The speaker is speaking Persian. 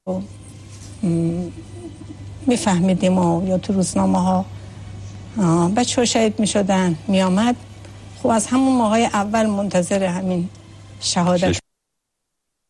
میفهمیدیم و یا تو روزنامه ها بچه ها شهید میشدن میامد. خب از همون موقع اول منتظر همین شهادت